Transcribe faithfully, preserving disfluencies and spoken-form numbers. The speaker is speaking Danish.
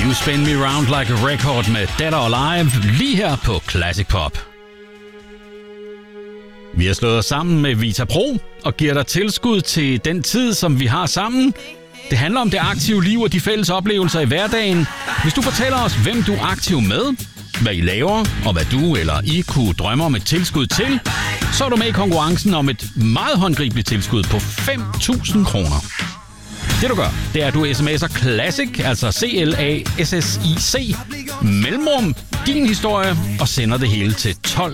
You Spin Me Round Like a Record med Dead or Alive, lige her på Classic Pop. Vi har slået os sammen med Vita Pro og giver dig tilskud til den tid, som vi har sammen. Det handler om det aktive liv og de fælles oplevelser i hverdagen. Hvis du fortæller os, hvem du er aktiv med, hvad I laver, og hvad du eller I kunne drømme om et tilskud til, så er du med i konkurrencen om et meget håndgribeligt tilskud på fem tusind kroner. Det du gør, det er, at du sms'er Classic, altså C L A S S I C, mellemrum, din historie, og sender det hele til tolv